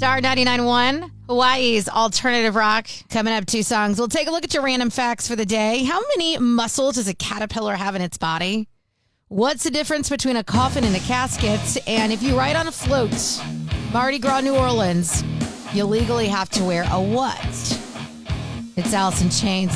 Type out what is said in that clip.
Star 99.1, Hawaii's alternative rock. Coming up, 2 songs. We'll take a look at your random facts for the day. How many muscles does a caterpillar have in its body? What's the difference between a coffin and a casket? And if you ride on a float, Mardi Gras, New Orleans, you legally have to wear a what? It's Alice in Chains.